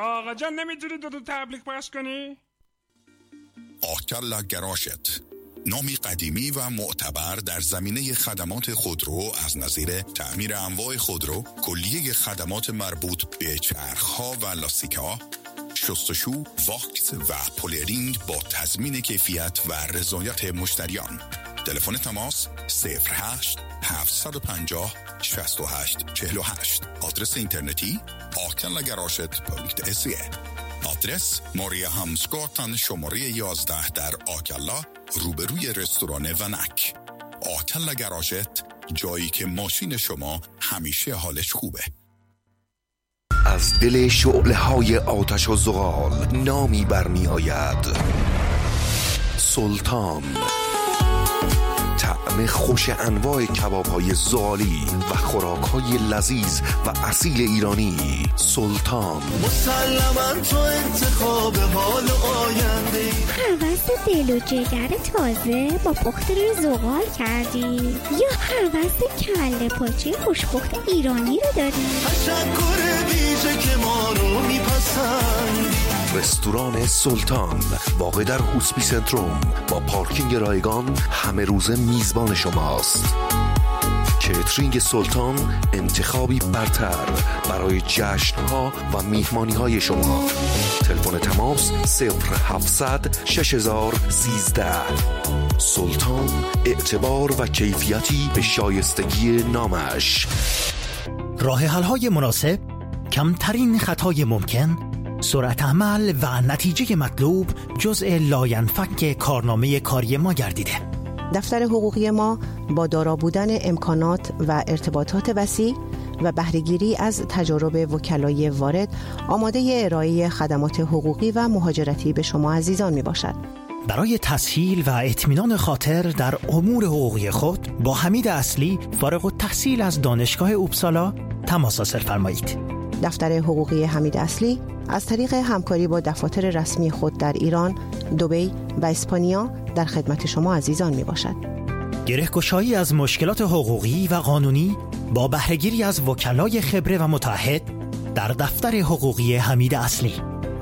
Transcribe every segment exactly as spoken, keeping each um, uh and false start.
آقا جان نمیتونی دو دو تبلیغ پخش کنی؟ آکلا گراشت، نامی قدیمی و معتبر در زمینه خدمات خودرو از نظیر تعمیر انواع خودرو، کلیه خدمات مربوط به چرخ‌ها و لاستیک‌ها، شستشو، واکس و پولرینگ با تضمین کیفیت و رضایت مشتریان. تلفن تماس صفر هشت هفت پنج صفر شصت و هشت چهل و هشت. آدرس اینترنتی آکلا گراشت پونکت اس ای. آدرس ماریا همسگاتن شماره یازده در آکلا روبروی رستوران ونک. آکلا گراشت، جایی که ماشین شما همیشه حالش خوبه. از دل شعله های آتش و زغال نامی برمی آید، سلطان. طعم خوش انواع کباب های زغالی و خوراک های لذیذ و اصیل ایرانی. سلطان مسلماً تو انتخاب حال آینده، هوس دل و جگر تازه با پخت روی زغال کردی یا هوس کله پاچه خوشپخت ایرانی رو داری؟ تشکر ویژه که ما رو میپسند. رستوران سلطان واقع در هوسپی سنتروم با پارکینگ رایگان همه روزه میزبان شماست. کیترینگ سلطان انتخابی برتر برای جشن‌ها و میهمانی‌های شما. تلفن تماس صفر هفتصد شش هزار سیزده. سلطان، اعتبار و کیفیتی به شایستگی نامش. راه حل‌های مناسب، کمترین خطای ممکن، سرعت عمل و نتیجه مطلوب جزء لاینفک کارنامه کاری ما گردیده. دفتر حقوقی ما با دارا بودن امکانات و ارتباطات وسیع و بهره‌گیری از تجارب وکلای وارد آماده ارائه خدمات حقوقی و مهاجرتی به شما عزیزان می باشد. برای تسهیل و اطمینان خاطر در امور حقوقی خود با حمید اصلی فارغ التحصیل از دانشگاه اوبسالا تماس حاصل فرمایید. دفتر حقوقی حمید اصلی از طریق همکاری با دفاتر رسمی خود در ایران، دبی و اسپانیا در خدمت شما عزیزان می باشد. گره‌گشایی از مشکلات حقوقی و قانونی با بهره‌گیری از وکلای خبره و متعهد در دفتر حقوقی حمید اصلی.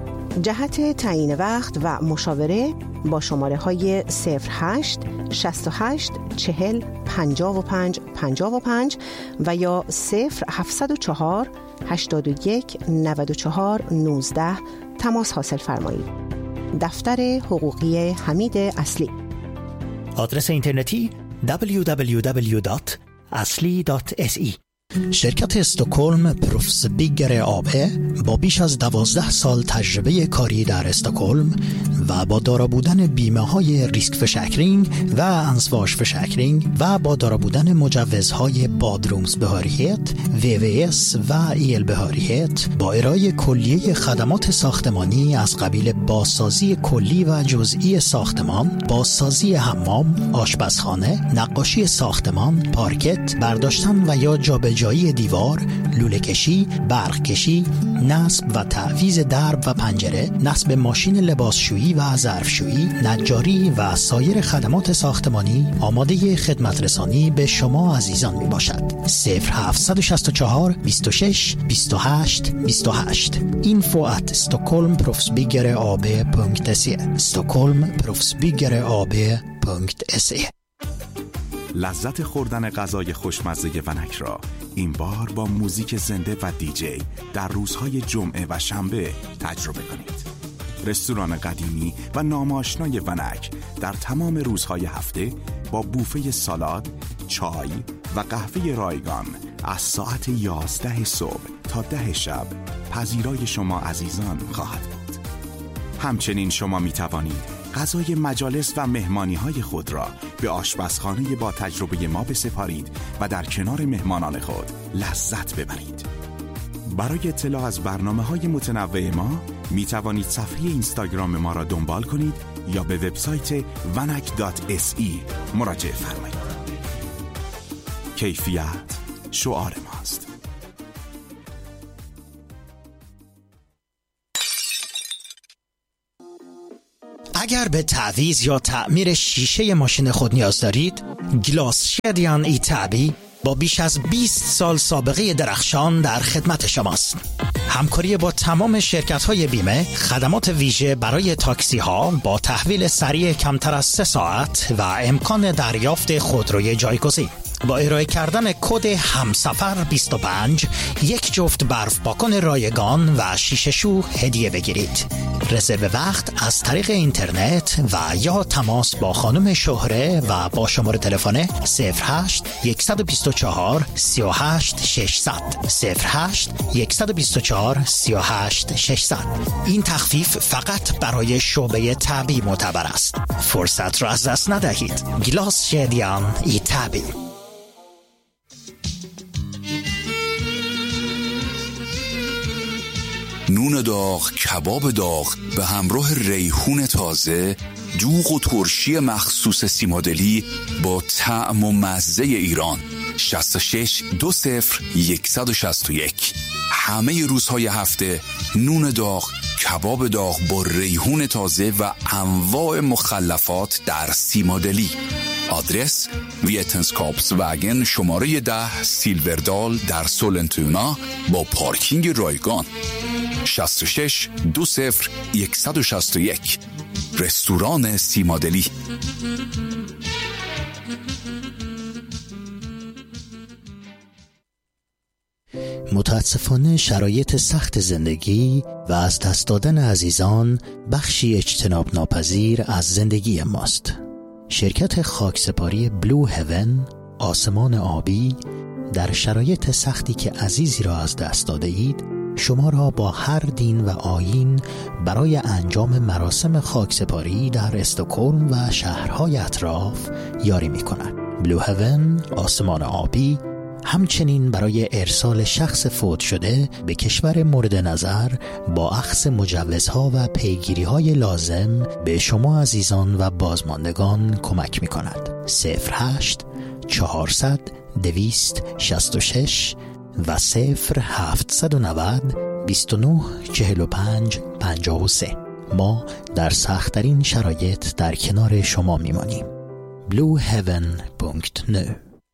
جهت تعیین وقت و مشاوره با شماره های صفر هشت شصت و هشت چهل پنجاه و پنج پنجاه و پنج و یا صفر هفتصد و چهار هشتاد و یک نود و چهار نوزده تماس حاصل فرمایید. دفتر حقوقی حمید اصلی. آدرس اینترنتی دبلیو دبلیو دبلیو دات اصلی دات اس ای. شرکت استکهلم پروفس بیگر آبه با بیش از دوازده سال تجربه کاری در استکهلم و با دارا بودن بیمه های ریسک فشکرینگ و انسواش فشکرینگ و با دارا بودن مجوزهای بادرومز بهاریت، وی وی اس و ایل بهاریت با ارائه کلیه خدمات ساختمانی از قبیل بازسازی کلی و جزئی ساختمان، بازسازی حمام، آشپزخانه، نقاشی ساختمان، پارکت، برداشتن و یا جابجایی جایی دیوار، لوله کشی، برق کشی، نصب و تعویض درب و پنجره، نصب ماشین لباسشویی و ظرفشویی، نجاری و سایر خدمات ساختمانی آماده خدمت رسانی به شما عزیزان می باشد. صفر هفتصد و شصت و چهار بیست و شش بیست و هشت بیست و هشت info at stockholm profsbyggare punkt se stockholm profsbyggare punkt se. لذت خوردن غذای خوشمزه ونک را این بار با موزیک زنده و دیجی در روزهای جمعه و شنبه تجربه کنید. رستوران قدیمی و ناماشنای ونک در تمام روزهای هفته با بوفه سالاد، چای و قهوه رایگان از ساعت یازده صبح تا ده شب پذیرای شما عزیزان خواهد بود. همچنین شما می توانید غذای مجالس و مهمانی‌های خود را به آشپزخانه با تجربه ما بسپارید و در کنار مهمانان خود لذت ببرید. برای اطلاع از برنامه‌های متنوع ما می توانید صفحه اینستاگرام ما را دنبال کنید یا به وبسایت vanak دات اس ای مراجعه فرمایید. کیفیت شعار ماست. اگر به تعویض یا تعمیر شیشه ماشین خود نیاز دارید، گلاس شدیان ای تعبی با بیش از بیست سال سابقه درخشان در خدمت شماست. همکاری با تمام شرکت‌های بیمه، خدمات ویژه برای تاکسی‌ها با تحویل سریع کمتر از سه ساعت و امکان دریافت خودروی جایگزین. با ارائه کردن کد همسفر بیست و پنج یک جفت برف پاکن رایگان و شیشه شو هدیه بگیرید. رزرو وقت از طریق اینترنت و یا تماس با خانم شهره و با شماره تلفن صفر هشت یک دو چهار سه هشت شش صفر صفر صفر هشت یک دو چهار سه هشت شش صفر صفر. این تخفیف فقط برای شعبه تبی معتبر است. فرصت را از دست ندهید. گلاس شدیان ای تبی. نون داغ، کباب داغ به همراه ریحون تازه، دوغ و ترشی مخصوص سیمادلی با طعم و مزه ایران. شصت و شش دو صفر یک شش یک. همه روزهای هفته نون داغ، کباب داغ با ریحون تازه و انواع مخلفات در سیمادلی. آدرس ویتنسکاپس وگن شماره ده سیلوردال در سولنتونا با پارکینگ رایگان. شصت و شش دو صفر یک شش یک. رستوران سیمادلی. متاسفانه شرایط سخت زندگی و از دست دادن عزیزان بخشی اجتناب ناپذیر از زندگی ماست. شرکت خاکسپاری بلو هیون، آسمان آبی، در شرایط سختی که عزیزی را از دست داده اید شما را با هر دین و آیین برای انجام مراسم خاکسپاری در استکهلم و شهرهای اطراف یاری می کند. بلو هیون، آسمان آبی، همچنین برای ارسال شخص فوت شده به کشور مورد نظر با اخذ مجوزها و پیگیری‌های لازم به شما عزیزان و بازماندگان کمک می‌کند. صفر هشت چهارصد دویست شصت و شش و صفر هفتصد و نود بیست و نه چهل و پنج پنجاه و سه. ما در سخت‌ترین شرایط در کنار شما می‌مانیم. بلو هیون دات نت.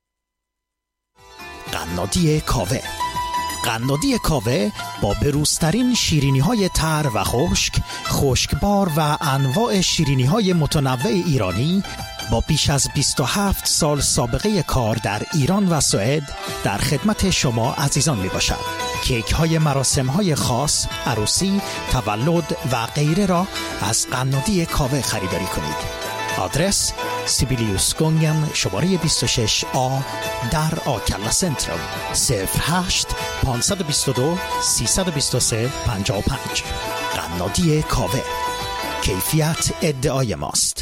قنادی کاوه. قنادی کاوه با بروزترین شیرینی‌های تر و خشک، خشکبار و انواع شیرینی‌های متنوع ایرانی با بیش از بیست و هفت سال سابقه کار در ایران و سوئد در خدمت شما عزیزان میباشد. کیک های مراسم های خاص، عروسی، تولد و غیره را از قنادی کاوه خریداری کنید. آدرس سیبیلیوس گونگن شماره بیست و شش آ در آکلا سنترال. صفر هشت پانصد و بیست و دو سیصد و بیست و سه پنجاه و پنج. قنادی کاوه، کیفیت ادعای ماست.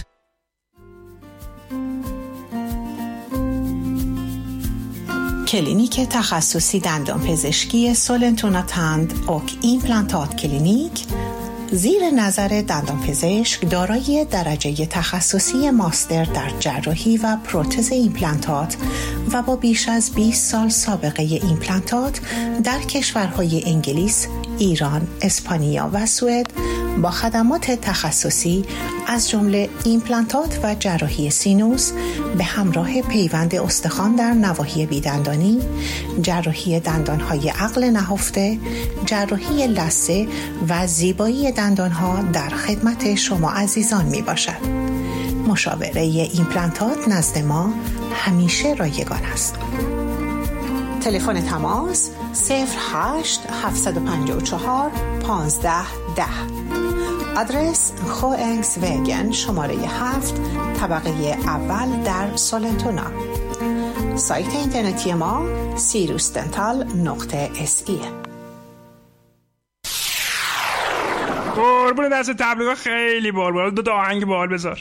کلینیک تخصصی دندان پزشکی سولنتونا تند اوک ایمپلانتات کلینیک زیر نظر دندان پزشک دارای درجه تخصصی ماستر در جراحی و پروتز ایمپلانتات و با بیش از بیست سال سابقه ایمپلانتات در کشورهای انگلیس، ایران، اسپانیا و سوئد با خدمات تخصصی از جمله ایمپلانتات و جراحی سینوس به همراه پیوند استخوان در نواحی بیدندانی، جراحی دندانهای عقل نهفته، جراحی لثه و زیبایی دندانها در خدمت شما عزیزان می باشد. مشاوره ایمپلانتات نزد ما همیشه رایگان است. تلفن تماس صفر هشت هفت پنج چهار پانزده ده. آدرس خوئنگس وگن شماره هفت طبقه اول در سولنتونا. سایت اینترنتی ما سیروس دنتال نقطه اس ای. قربون دست تبلیغات خیلی بال بال. دو تا آهنگ بال بذار.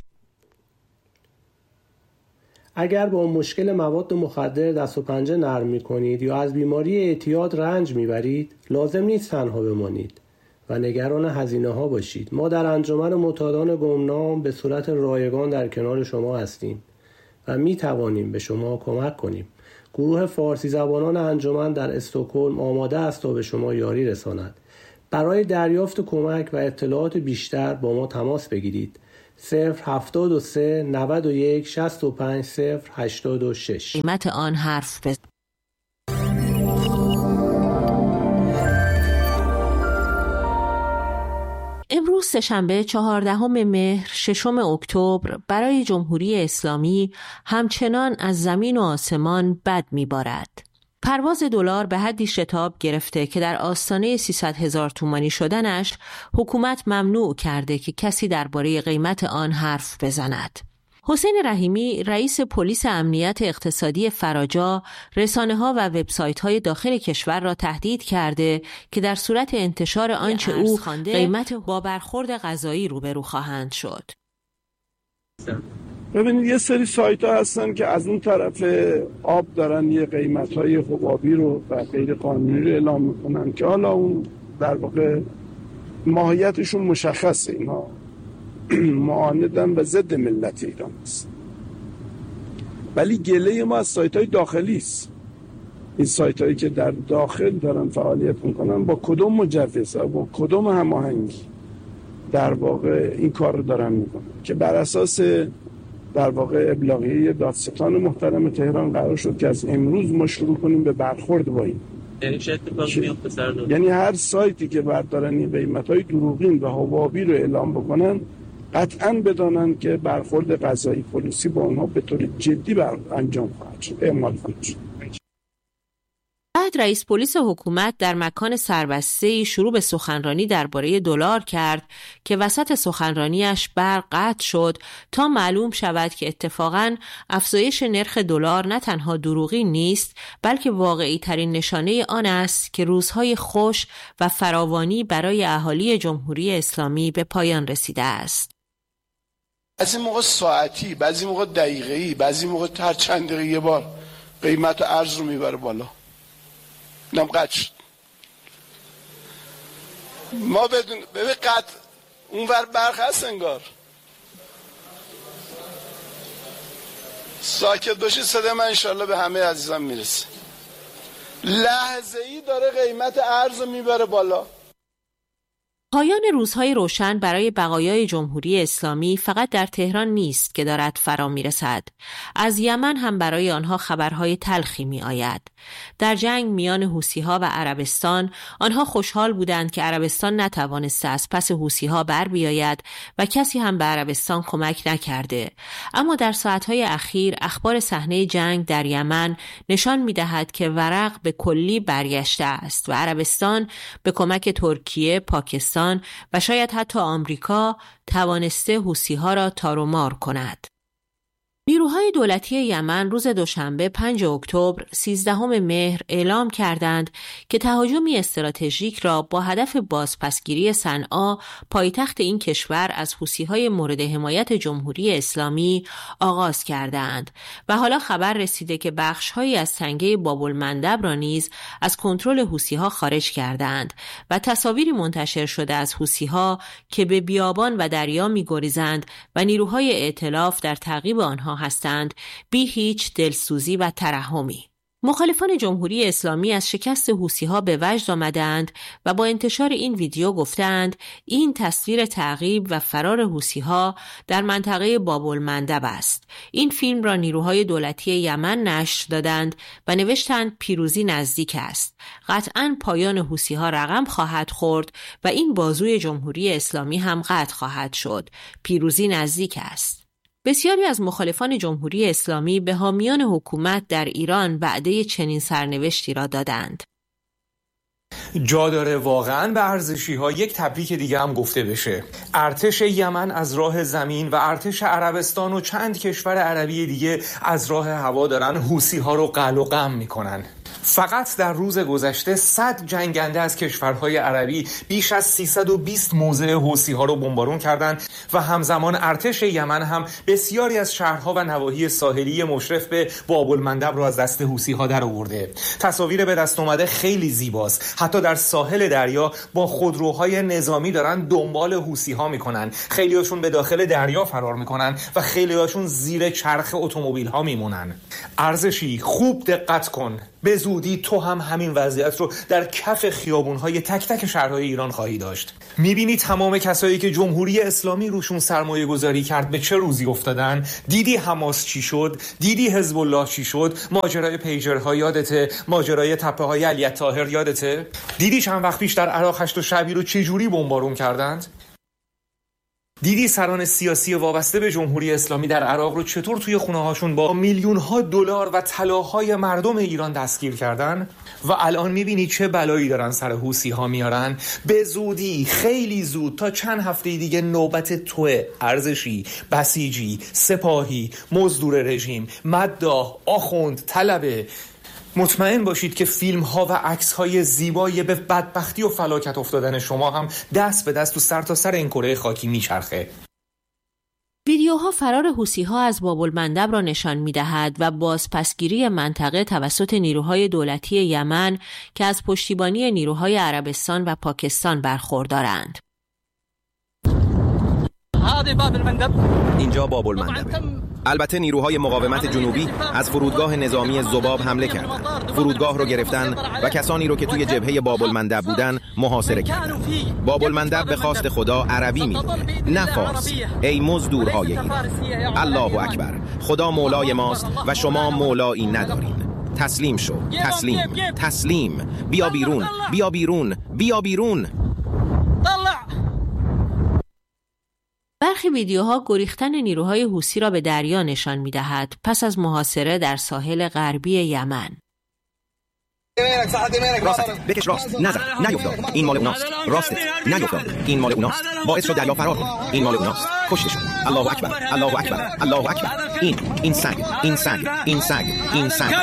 اگر با مشکل مواد مخدر دست و پنجه نرم می‌کنید یا از بیماری اعتیاد رنج می‌برید، لازم نیست تنها بمانید و نگران هزینه‌ها باشید. ما در انجمن معتادان گمنام به صورت رایگان در کنار شما هستیم و می‌توانیم به شما کمک کنیم. گروه فارسی زبانان انجمن در استکهلم آماده است تا به شما یاری رساند. برای دریافت کمک و اطلاعات بیشتر با ما تماس بگیرید. صفر هفتاد و سه نود و یک شصت و پنج صفر هشتاد و شش. قیمت آن حرف بزن. امروز سه‌شنبه چهاردهم مهر ششم اکتبر برای جمهوری اسلامی همچنان از زمین و آسمان بد میبارد. پرواز دلار به حدی شتاب گرفته که در آستانه سیصد هزار تومانی شدنش حکومت ممنوع کرده که کسی درباره قیمت آن حرف بزند. حسین رحیمی رئیس پلیس امنیت اقتصادی فراجا رسانه‌ها و وبسایت‌های داخل کشور را تهدید کرده که در صورت انتشار آنچه او قیمت با برخورد غذایی روبرو خواهند شد. ببینید یه سری سایت ها هستن که از اون طرف آب دارن یه قیمت های حبابی رو و غیر قانونی رو اعلام میکنن که حالا اون در واقع ماهیتشون مشخصه، اینها معاندن و ضد ملت ایران است. ولی گله ما از سایت های داخلی است. این سایت هایی که در داخل دارن فعالیت میکنن با کدوم مجوز و با کدوم هماهنگی در واقع این کار رو دارن میکنن که بر اساس در واقع ابلاغیه دادستان محترم تهران قرار شد که از امروز ما شروع کنیم به برخورد با این. یعنی چه اتفاقی میفته سردار؟ یعنی هر سایتی که بردارن این قیمت‌های دروغین و حبابی رو اعلام بکنن قطعاً بدانن که برخورد قضایی پلیسی با اونها به طور جدی بر انجام خواهد شد، اعمال خواهد شد. بعد رئیس پلیس حکومت در مکان سربسته‌ای شروع به سخنرانی درباره دلار کرد که وسط سخنرانیش برق قطع شد تا معلوم شود که اتفاقاً افزایش نرخ دلار نه تنها دروغی نیست بلکه واقعی ترین نشانه آن است که روزهای خوش و فراوانی برای اهالی جمهوری اسلامی به پایان رسیده است. بعضی موقع ساعتی، بعضی موقع دقیقه‌ای، بعضی موقع هر چند دقیقه یه بار قیمت ارز رو میبره بالا. نم قطع شد. ما بدون ببین قطع اونور برق هست انگار. ساکت باشی صدا من انشالله به همه عزیزان میرسه. لحظه ای داره قیمت ارز رو میبره بالا. پایان روزهای روشن برای بقایای جمهوری اسلامی فقط در تهران نیست که دارد فرا میرسد. از یمن هم برای آنها خبرهای تلخی می آید. در جنگ میان حوثی‌ها و عربستان آنها خوشحال بودند که عربستان نتوانسته از پس حوثی‌ها بر بیاید و کسی هم به عربستان کمک نکرده. اما در ساعتهای اخیر اخبار صحنه جنگ در یمن نشان می‌دهد که ورق به کلی برگشته است و عربستان به کمک ترکیه، پاکستان و شاید حتی آمریکا توانسته حوثی‌ها را تار و مار کند. نیروهای دولتی یمن روز دوشنبه پنجم اکتبر سیزدهم مهر اعلام کردند که تهاجمی استراتژیک را با هدف بازپسگیری صنعا پایتخت این کشور از حوثی‌های مورد حمایت جمهوری اسلامی آغاز کردند و حالا خبر رسیده که بخش‌هایی از تنگه باب‌المندب را نیز از کنترل حوثی‌ها خارج کردند و تصاویری منتشر شده از حوثی‌ها که به بیابان و دریا می‌گریزند و نیروهای ائتلاف در تعقیب آنها هستند بی هیچ دلسوزی و ترحمی. مخالفان جمهوری اسلامی از شکست حوثی‌ها به وجد آمدند و با انتشار این ویدیو گفتند این تصویر تعقیب و فرار حوثی‌ها در منطقه باب‌المندب است. این فیلم را نیروهای دولتی یمن نشر دادند و نوشتند پیروزی نزدیک است. قطعاً پایان حوثی‌ها رقم خواهد خورد و این بازوی جمهوری اسلامی هم قطع خواهد شد. پیروزی نزدیک است. بسیاری از مخالفان جمهوری اسلامی به حامیان حکومت در ایران وعده چنین سرنوشتی را دادند. جا داره واقعاً به ارزشی ها یک تبریک دیگه هم گفته بشه. ارتش یمن از راه زمین و ارتش عربستان و چند کشور عربی دیگه از راه هوا دارن حوثی ها رو قلع و قم میکنن. فقط در روز گذشته صد جنگنده از کشورهای عربی بیش از سیصد و بیست موضع حوثی ها رو بمبارون کردند و همزمان ارتش یمن هم بسیاری از شهرها و نواحی ساحلی مشرف به باب‌المندب رو از دست حوثی ها در آورده. تصاویر به دست اومده خیلی زیباست. حتی در ساحل دریا با خودروهای نظامی دارن دنبال حوثی ها میکنن. خیلی هاشون به داخل دریا فرار میکنن و خیلی هاشون زیر چرخ اتومبیل ها میمونن. ارزشی خوب دقت کن. به زودی تو هم همین وضعیت رو در کف خیابون‌های تک تک شهرهای ایران خواهی داشت. می‌بینی تمام کسایی که جمهوری اسلامی روشون سرمایه گذاری کرد به چه روزی افتادن؟ دیدی حماس چی شد؟ دیدی حزب الله چی شد؟ ماجرای پیجرها یادته؟ ماجرای تپه‌های علی طاهر یادته؟ دیدی چند وقت پیش در عراق هشت شعبی رو چه جوری بمبارون کردند؟ دیدی سران سیاسی وابسته به جمهوری اسلامی در عراق رو چطور توی خونه‌هاشون با میلیون‌ها دلار و طلاهای مردم ایران دستگیر کردن؟ و الان می‌بینی چه بلایی دارن سر حوثی‌ها میارن؟ به زودی، خیلی زود، تا چند هفته دیگه نوبت توه. ارزشی، بسیجی، سپاهی، مزدور رژیم، مداح، آخوند، طلبه. مطمئن باشید که فیلم ها و عکس های زیبای به بدبختی و فلاکت افتادن شما هم دست به دست تو سر تا سر این کره خاکی میچرخه. ویدیوها فرار حوثی‌ها از باب‌المندب را نشان می‌دهد و بازپسگیری منطقه توسط نیروهای دولتی یمن که از پشتیبانی نیروهای عربستان و پاکستان برخوردارند. اینجا باب‌المندب. البته نیروهای مقاومت جنوبی از فرودگاه نظامی ذباب حمله کردند. فرودگاه رو گرفتن و کسانی رو که توی جبهه باب‌المندب بودن محاصره کردند. باب‌المندب به خواست خدا عربی میگه، نه فارسی. ای مزدورهای ایران، الله اکبر، خدا مولای ماست و شما مولایی ندارین. تسلیم شو، تسلیم، تسلیم. بیا بیرون، بیا بیرون، بیا بیرون. برخی ویدیوها گریختن نیروهای حوثی را به دریا نشان می‌دهد پس از محاصره در ساحل غربی یمن. راست بکش، راست نزن، نیفتاد، این مال اوناست. راست نیفتاد، این مال اوناست. باعث شد دریا فرار کنه، این مال اوناست. کشتشون. الله اکبر، الله اکبر، الله اکبر. این این سگ، این سگ، این سگ، این سگ.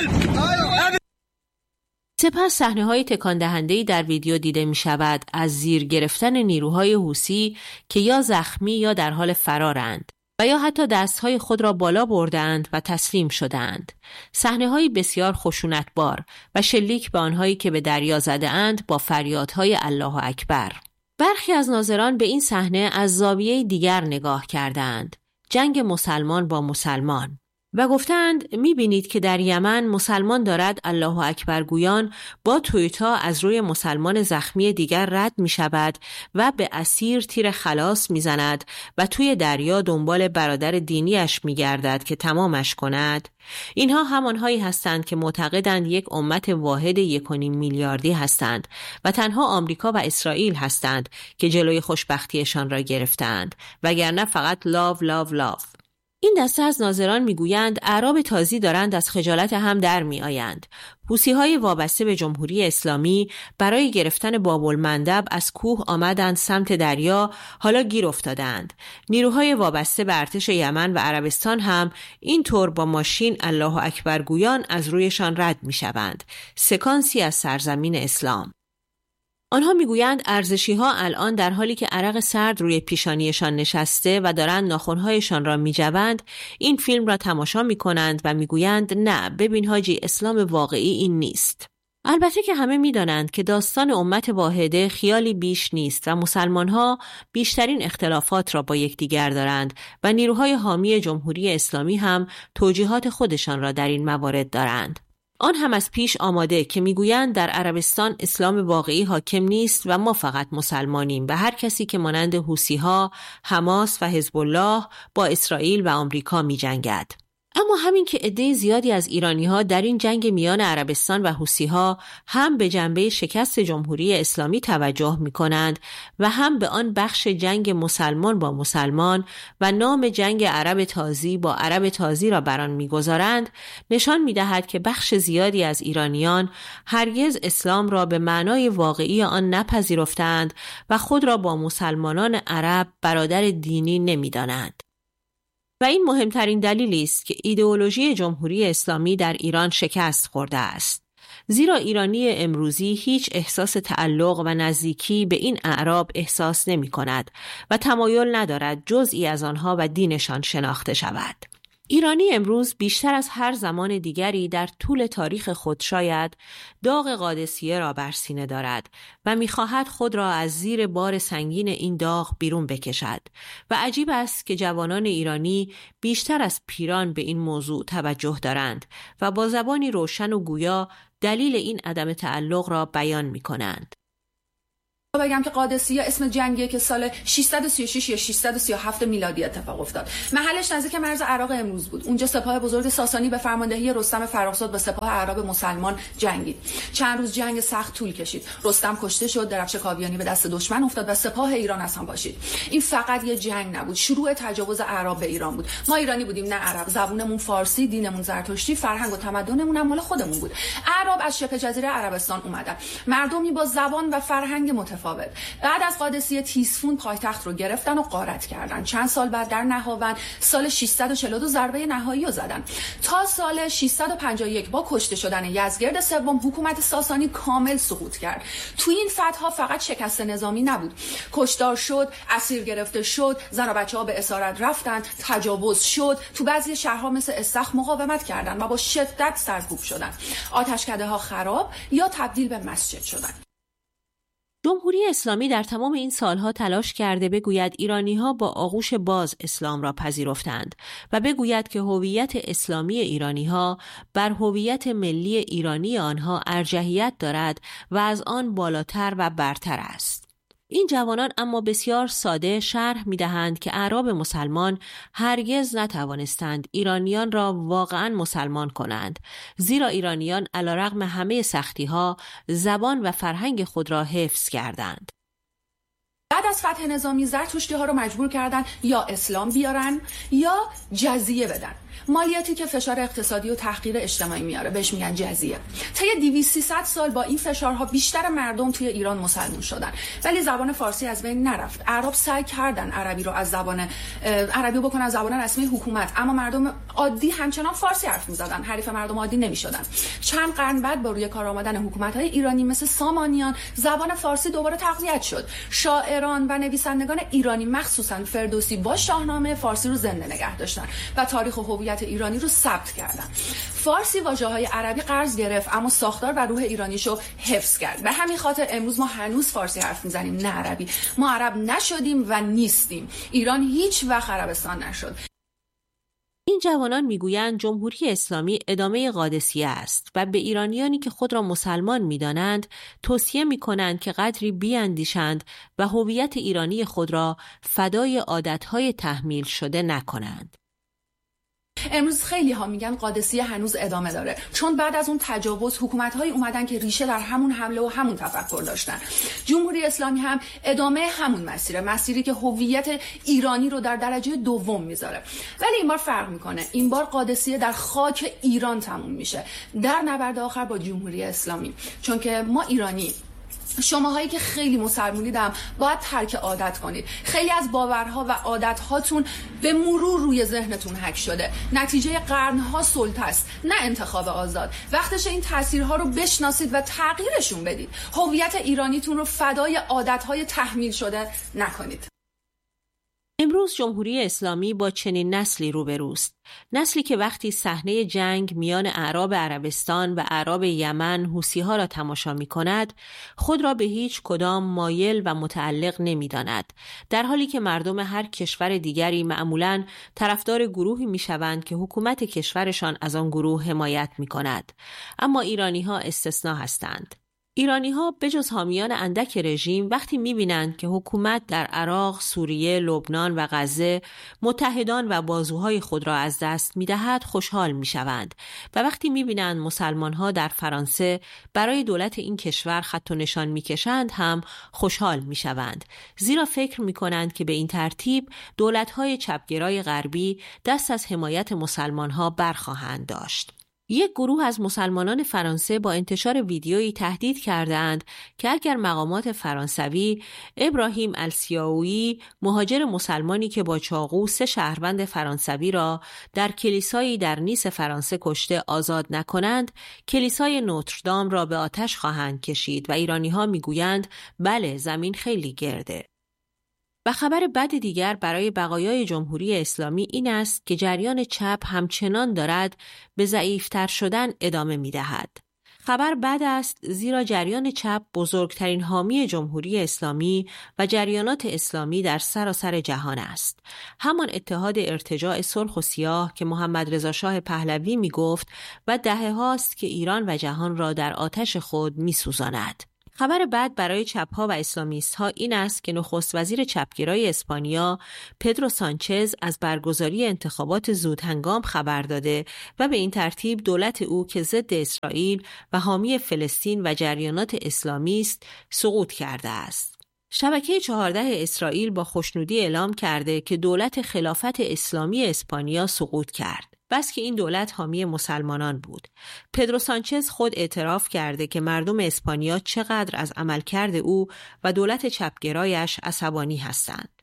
سپس صحنه‌های تکان دهنده‌ای در ویدیو دیده می‌شود از زیر گرفتن نیروهای حوثی که یا زخمی یا در حال فرارند و یا حتی دستهای خود را بالا بردند و تسلیم شدند. صحنه‌های بسیار خشونتبار و شلیک به آنهایی که به دریا زده‌اند با فریادهای الله اکبر. برخی از ناظران به این صحنه از زاویه دیگر نگاه کردند، جنگ مسلمان با مسلمان، و گفتند می‌بینید که در یمن مسلمان دارد الله اکبر گویان با تویوتا از روی مسلمان زخمی دیگر رد می‌شود و به اسیر تیر خلاص می‌زند و توی دریا دنبال برادر دینیش می‌گردد که تمامش کند. اینها همانهایی هستند که معتقدند یک امت واحد یک و نیم میلیاردی هستند و تنها آمریکا و اسرائیل هستند که جلوی خوشبختیشان را گرفتند، وگرنه فقط لاو لاو لاو. این دسته از ناظران میگویند اعراب تازی دارند از خجالت هم در می آیند. حوثی‌های وابسته به جمهوری اسلامی برای گرفتن باب‌المندب از کوه آمدند سمت دریا، حالا گیر افتادند. نیروهای وابسته به ارتش یمن و عربستان هم اینطور با ماشین الله اکبر گویان از رویشان رد می شوند. سکانسی از سرزمین اسلام. آنها میگویند ارزشی‌ها الان در حالی که عرق سرد روی پیشانیشان نشسته و دارند ناخن‌هایشان را می‌جوند، این فیلم را تماشا می‌کنند و میگویند نه، ببین حاجی، اسلام واقعی این نیست. البته که همه می‌دانند که داستان امت واحده خیالی بیش نیست و مسلمان‌ها بیشترین اختلافات را با یکدیگر دارند و نیروهای حامی جمهوری اسلامی هم توجیهات خودشان را در این موارد دارند. آن هم از پیش آماده که میگویند در عربستان اسلام واقعی حاکم نیست و ما فقط مسلمانیم و هر کسی که مانند حوثی‌ها، حماس و حزب الله با اسرائیل و آمریکا می‌جنگد. اما همین که عده زیادی از ایرانی‌ها در این جنگ میان عربستان و حوثی‌ها هم به جنبه شکست جمهوری اسلامی توجه می‌کنند و هم به آن بخش جنگ مسلمان با مسلمان و نام جنگ عرب تازی با عرب تازی را بر آن می‌گذارند، نشان می‌دهد که بخش زیادی از ایرانیان هرگز اسلام را به معنای واقعی آن نپذیرفتند و خود را با مسلمانان عرب برادر دینی نمی‌دانند. و این مهمترین دلیلی است که ایدئولوژی جمهوری اسلامی در ایران شکست خورده است. زیرا ایرانی امروزی هیچ احساس تعلق و نزدیکی به این اعراب احساس نمی کند و تمایل ندارد جزئی از آنها و دینشان شناخته شود. ایرانی امروز بیشتر از هر زمان دیگری در طول تاریخ خود شاید داغ قادسیه را بر سینه دارد و می‌خواهد خود را از زیر بار سنگین این داغ بیرون بکشد و عجیب است که جوانان ایرانی بیشتر از پیران به این موضوع توجه دارند و با زبانی روشن و گویا دلیل این عدم تعلق را بیان می‌کنند. بگم که قادسیه اسم جنگیه که سال ششصد و سی و شش یا ششصد و سی و هفت میلادی اتفاق افتاد. محلش نزدیک مرز عراق امروز بود. اونجا سپاه بزرگ ساسانی به فرماندهی رستم فرخزاد با سپاه عرب مسلمان جنگید. چند روز جنگ سخت طول کشید. رستم کشته شد، درفش کاویانی به دست دشمن افتاد و سپاه ایران از هم پاشید. این فقط یه جنگ نبود، شروع تجاوز اعراب به ایران بود. ما ایرانی بودیم نه عرب، زبونمون فارسی، دینمون زرتشتی، فرهنگ و تمدنمون هم مال خودمون بود. اعراب از شبه جزیره عربستان اومدن، مردمی با زبان و فرهنگ متفاوت. بعد از قادسیه تیسفون پایتخت رو گرفتن و غارت کردن. چند سال بعد در نهاوند سال ششصد و چهل و دو ضربه نهایی رو زدن. تا سال ششصد و پنجاه و یک با کشته شدن یزدگرد سوم حکومت ساسانی کامل سقوط کرد. تو این فتح‌ها فقط شکست نظامی نبود، کشتار شد، اسیر گرفته شد، زن و بچه‌ها به اسارت رفتن، تجاوز شد، تو بعضی شهرها مثل استخ مقاومت کردن و با شدت سرکوب شدن. آتشکده‌ها خراب یا تبدیل به مسجد شدن. جمهوری اسلامی در تمام این سالها تلاش کرده بگوید ایرانی‌ها با آغوش باز اسلام را پذیرفتند و بگوید که هویت اسلامی ایرانی‌ها بر هویت ملی ایرانی آنها ارجحیت دارد و از آن بالاتر و برتر است. این جوانان اما بسیار ساده شرح می‌دهند که اعراب مسلمان هرگز نتوانستند ایرانیان را واقعاً مسلمان کنند، زیرا ایرانیان علیرغم همه سختی‌ها زبان و فرهنگ خود را حفظ کردند. بعد از فتح نظامی زرتشتی‌ها رو مجبور کردن یا اسلام بیارن یا جزیه بدن. مالیاتی که فشار اقتصادی و تحقیر اجتماعی میاره بهش میگن جزیه. طی دویست سیصد سال با این فشارها بیشتر مردم توی ایران مسلمان شدن، ولی زبان فارسی از بین نرفت. اعراب سعی کردن عربی رو از زبان عربی بکنن از زبان رسمی حکومت، اما مردم عادی همچنان فارسی حرف میزدن، حریف مردم عادی نمیشدن. چند قرن بعد با روی کار آمدن حکومت‌های ایرانی مثل سامانیان زبان فارسی دوباره تقویت شد. شاعران و نویسندگان ایرانی مخصوصا فردوسی با شاهنامه فارسی رو زنده نگه داشتن و تاریخ و هویت ایرانی رو ثبت کردن. فارسی واژه‌های عربی قرض گرفت اما ساختار و روح ایرانیشو حفظ کرد. به همین خاطر امروز ما هنوز فارسی حرف میزنیم نه عربی. ما عرب نشدیم و نیستیم. ایران هیچ وقت عربستان نشد. این جوانان میگویند جمهوری اسلامی ادامه قادسیه است و به ایرانیانی که خود را مسلمان میدانند توصیه میکنند که قدری بیاندیشند و هویت ایرانی خود را فدای عادتهای تحمیل شده نکنند. امروز خیلی ها میگن قادسیه هنوز ادامه داره، چون بعد از اون تجاوز حکومت‌هایی اومدن که ریشه در همون حمله و همون تفکر داشتن. جمهوری اسلامی هم ادامه همون مسیره، مسیری که هویت ایرانی رو در درجه دوم میذاره. ولی این بار فرق میکنه. این بار قادسیه در خاک ایران تموم میشه، در نبرد آخر با جمهوری اسلامی. چون که ما ایرانی، شماهایی که خیلی مسلمونیدم باید ترک عادت کنید. خیلی از باورها و عادتهاتون به مرور روی ذهنتون حک شده. نتیجه قرنها سلطه است، نه انتخاب آزاد. وقتش این تاثیرها رو بشناسید و تغییرشون بدید. هویت ایرانیتون رو فدای عادتهای تحمیل شده نکنید. امروز جمهوری اسلامی با چنین نسلی روبروست. نسلی که وقتی صحنه جنگ میان اعراب عربستان و اعراب یمن حوثی‌ها را تماشا می‌کند، خود را به هیچ کدام مایل و متعلق نمی‌داند، در حالی که مردم هر کشور دیگری معمولاً طرفدار گروهی می‌شوند که حکومت کشورشان از آن گروه حمایت می‌کند. اما ایرانی‌ها استثنا هستند. ایرانی‌ها بجز حامیان اندک رژیم وقتی می‌بینند که حکومت در عراق، سوریه، لبنان و غزه متحدان و بازوهای خود را از دست می‌دهد خوشحال می‌شوند و وقتی می‌بینند مسلمان‌ها در فرانسه برای دولت این کشور خط و نشان می‌کشند هم خوشحال می‌شوند، زیرا فکر می‌کنند که به این ترتیب دولت‌های چپگرای غربی دست از حمایت مسلمان‌ها برخواهند داشت. یک گروه از مسلمانان فرانسه با انتشار ویدیویی تهدید کردند که اگر مقامات فرانسوی ابراهیم السیاوی، مهاجر مسلمانی که با چاقو سه شهروند فرانسوی را در کلیسایی در نیس فرانسه کشته آزاد نکنند، کلیسای نوتردام را به آتش خواهند کشید و ایرانی‌ها میگویند بله، زمین خیلی گرده. و خبر بد دیگر برای بقایای جمهوری اسلامی این است که جریان چپ همچنان دارد به ضعیفتر شدن ادامه می دهد. خبر بد است زیرا جریان چپ بزرگترین حامی جمهوری اسلامی و جریانات اسلامی در سراسر جهان است. همان اتحاد ارتجاع سرخ و سیاه که محمد رضا شاه پهلوی می گفت و دهه هاست که ایران و جهان را در آتش خود می سوزاند. خبر بد برای چپ‌ها و اسلامیست‌ها این است که نخست وزیر چپگرای اسپانیا پدرو سانچز از برگزاری انتخابات زودهنگام خبر داده و به این ترتیب دولت او که ضد اسرائیل و حامی فلسطین و جریانات اسلامی است سقوط کرده است. شبکه چهارده اسرائیل با خوشنودی اعلام کرده که دولت خلافت اسلامی اسپانیا سقوط کرد. بس که این دولت حامی مسلمانان بود. پدرو سانچز خود اعتراف کرده که مردم اسپانیا چقدر از عملکرد او و دولت چپگرایش عصبانی هستند.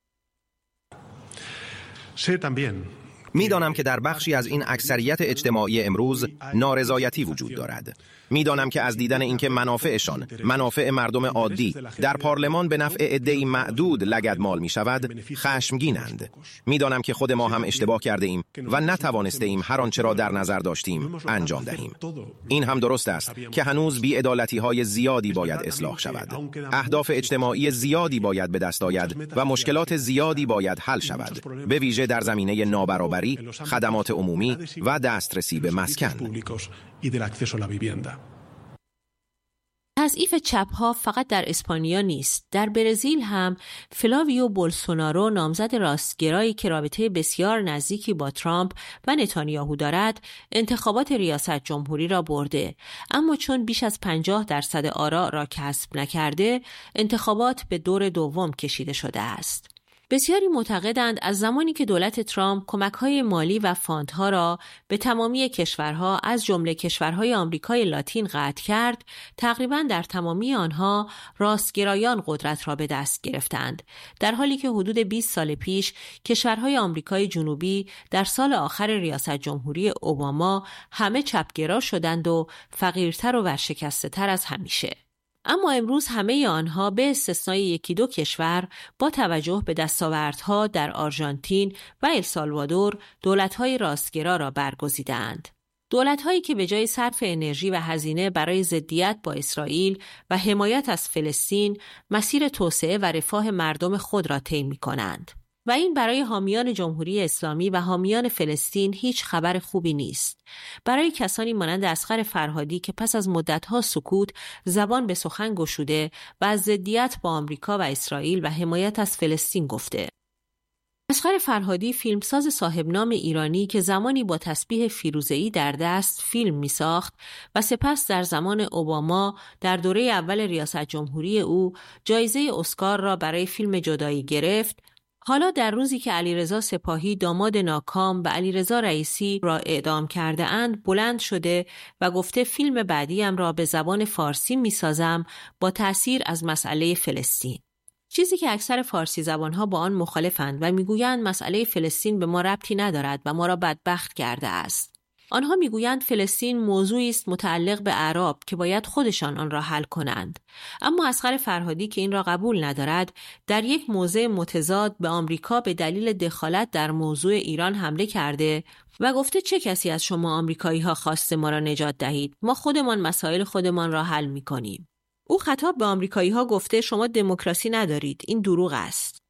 میدانم که در بخشی از این اکثریت اجتماعی امروز نارضایتی وجود دارد. میدانم که از دیدن اینکه منافعشان، منافع مردم عادی در پارلمان به نفع عده‌ای معدود لگدمال می شود، خشمگینند. میدانم که خود ما هم اشتباه کرده ایم و نتوانسته ایم هر آنچه را در نظر داشتیم انجام دهیم. این هم درست است که هنوز بی‌عدالتی های زیادی باید اصلاح شود. اهداف اجتماعی زیادی باید به دست آید و مشکلات زیادی باید حل شود، به ویژه در زمینه نابرابری، خدمات عمومی و دسترسی به مسکن. تضعیف چپ‌ها فقط در اسپانیا نیست. در برزیل هم فلاویو بولسونارو، نامزد راستگرایی که رابطه بسیار نزدیکی با ترامپ و نتانیاهو دارد، انتخابات ریاست جمهوری را برده. اما چون بیش از پنجاه درصد آرا را کسب نکرده، انتخابات به دور دوم کشیده شده است. بسیاری معتقدند از زمانی که دولت ترامپ کمک‌های مالی و فاندها را به تمامی کشورها از جمله کشورهای آمریکای لاتین قطع کرد، تقریباً در تمامی آنها راستگرایان قدرت را به دست گرفتند، در حالی که حدود بیست سال پیش کشورهای آمریکای جنوبی در سال آخر ریاست جمهوری اوباما همه چپگرا شدند و فقیرتر و ورشکسته‌تر از همیشه. اما امروز همه آنها به استثنای یکی دو کشور با توجه به دستاوردها در آرژانتین و السالوادور دولت‌های راستگرا را برگزیدند. دولت‌هایی که به جای صرف انرژی و هزینه برای ضدیت با اسرائیل و حمایت از فلسطین مسیر توسعه و رفاه مردم خود را طی می‌کنند. و این برای حامیان جمهوری اسلامی و حامیان فلسطین هیچ خبر خوبی نیست. برای کسانی مانند اصغر فرهادی که پس از مدت‌ها سکوت زبان به سخن گشوده و از ضدیت با آمریکا و اسرائیل و حمایت از فلسطین گفته. اصغر فرهادی فیلمساز صاحب نام ایرانی که زمانی با تسبیح فیروزه‌ای در دست فیلم می‌ساخت و سپس در زمان اوباما در دوره اول ریاست جمهوری او جایزه اسکار را برای فیلم جدایی گرفت، حالا در روزی که علیرضا سپاهی داماد ناکام و علیرضا رئیسی را اعدام کرده اند بلند شده و گفته فیلم بعدیم را به زبان فارسی می‌سازم با تأثیر از مسئله فلسطین. چیزی که اکثر فارسی زبانها با آن مخالفند و میگویند مسئله فلسطین به ما ربطی ندارد و ما را بدبخت کرده است. آنها میگویند فلسطین موضوعی است متعلق به اعراب که باید خودشان آن را حل کنند. اما اصغر فرهادی که این را قبول ندارد، در یک موضع متضاد به آمریکا به دلیل دخالت در موضوع ایران حمله کرده و گفته چه کسی از شما آمریکایی ها خواسته ما را نجات دهید؟ ما خودمان مسائل خودمان را حل می‌کنیم. او خطاب به آمریکایی ها گفته شما دموکراسی ندارید، این دروغ است.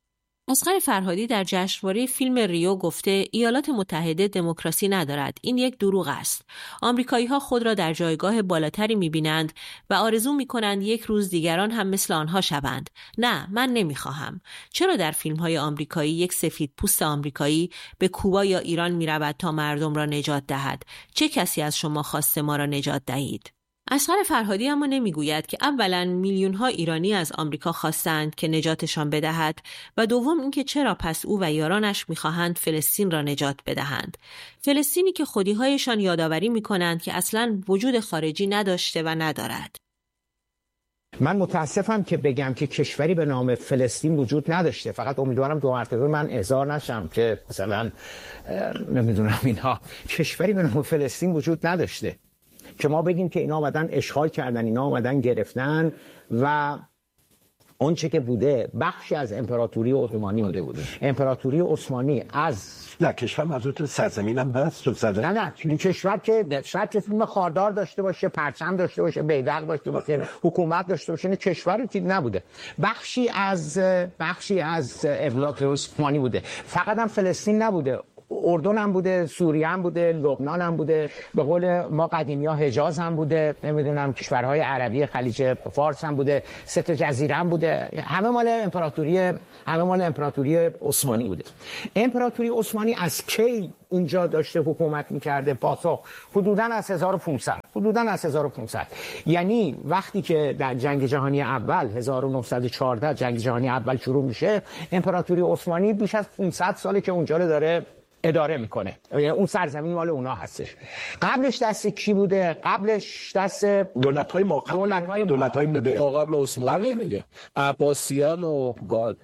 اصغر فرهادی در جشنواره فیلم ریو گفته ایالات متحده دموکراسی ندارد، این یک دروغ است. آمریکایی ها خود را در جایگاه بالاتری می‌بینند و آرزو می‌کنند یک روز دیگران هم مثل آنها شوند. نه، من نمی‌خواهم. چرا در فیلم‌های آمریکایی یک سفید پوست آمریکایی به کوبا یا ایران می‌رود تا مردم را نجات دهد؟ چه کسی از شما خواسته ما را نجات دهید؟ اصغر فرهادی اما نمیگوید که اولا میلیون‌ها ایرانی از آمریکا خواستند که نجاتشان بدهد و دوم اینکه چرا پس او و یارانش میخواهند فلسطین را نجات بدهند. فلسطینی که خودی‌هایشان یادآوری میکنند که اصلاً وجود خارجی نداشته و ندارد. من متاسفم که بگم که کشوری به نام فلسطین وجود نداشته. فقط امیدوارم دو مرتبه من احضار نشم که مثلا نمیدونم اینها کشوری به نام فلسطین وجود نداشته که ما بگیم که اینا آمدن اشغال کردن، اینا آمدن گرفتن و اون چه که بوده بخشی از امپراتوری عثمانی بوده بوده. امپراتوری عثمانی از نه کشور منظورت سرزمین هم هست تو نه نه این کشور که شاید که فیلم خاردار داشته باشه، پرچم داشته باشه، بیرق داشته باشه، حکومت داشته باشه، نه کشوری که نبوده. بخشی از بخشی از املاک عثمانی بوده. فقط هم فلسطین نبوده. اردن هم بوده، سوریه هم بوده، لبنان هم بوده، به قول ما قدیمی‌ها حجاز هم بوده، نمیدونم کشورهای عربی خلیج فارس هم بوده، سه تا جزیره هم بوده، همه مال امپراتوری همه مال امپراتوری عثمانی بوده. امپراتوری عثمانی از کی اونجا داشته حکومت میکرده؟ پاسخ حدوداً از هزار و پانصد حدوداً از هزار و پانصد. یعنی وقتی که در جنگ جهانی اول هزار و نهصد و چهارده جنگ جهانی اول شروع میشه، امپراتوری عثمانی بیش از پانصد ساله که اونجا رو داره اداره میکنه، یعنی اون سرزمین مال اونا هستش. قبلش دست کی بوده؟ قبلش دست دولت‌های ما دولت‌های دولت‌های قبل عثمانی میگه عباسیان و گال.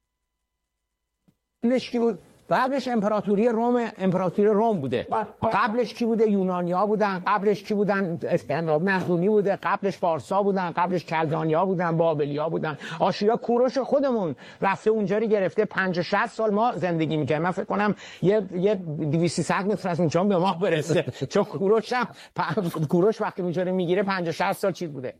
قبلش کی بود؟ قبلش امپراتوری روم امپراتوری روم بوده. قبلش کی بوده؟ یونانی‌ها بودن. قبلش کی بودن؟ اسکندناو مقدونی بوده. قبلش فارسا بودن. قبلش کلدانیا بودن، بابلیا بودن. آشورا کوروش خودمون رفته اونجا رو گرفته. پنجاه شصت سال ما زندگی می‌کردیم. من فکر کنم یه یه دویست سیصد متر از اونجا به ما برسه. چون کوروش هم کوروش وقتی اونجا رو میگیره پنجاه شصت سال چیز بوده.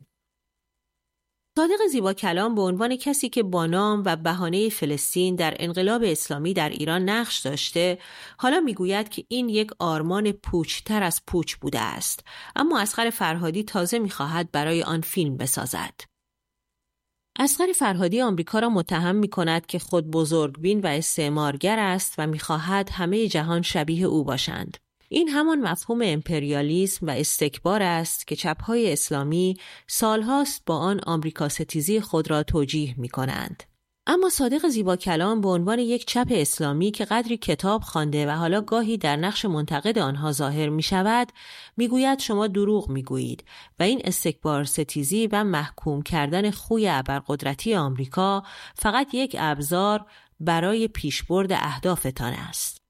صادق زیبا کلام به عنوان کسی که با نام و بهانه فلسطین در انقلاب اسلامی در ایران نقش داشته، حالا میگوید که این یک آرمان پوچتر از پوچ بوده است، اما اصغر فرهادی تازه میخواهد برای آن فیلم بسازد. اصغر فرهادی آمریکا را متهم میکند که خود بزرگبین و استعمارگر است و میخواهد همه جهان شبیه او باشند. این همان مفهوم امپریالیسم و استکبار است که چپ‌های اسلامی سالهاست با آن آمریکا ستیزی خود را توجیه می‌کنند. اما صادق زیبا کلام به عنوان یک چپ اسلامی که قدری کتاب خوانده و حالا گاهی در نقش منتقد آنها ظاهر می‌شود، می‌گوید شما دروغ می‌گویید و این استکبار ستیزی و محکوم کردن خوی ابرقدرتی آمریکا فقط یک ابزار برای پیشبرد اهدافتان است.